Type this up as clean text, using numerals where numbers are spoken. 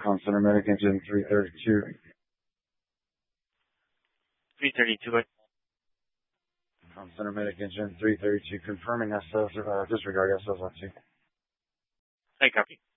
Center Medic Engine 332. 332. Center Medic Engine 332, confirming SOS, disregard SOS on 2. I copy.